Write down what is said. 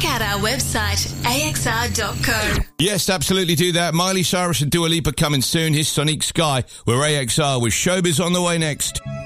check out our website, axr.co. Yes, absolutely do that. Miley Cyrus and Dua Lipa coming soon. His Sonic Sky. We're AXR with Showbiz on the way next.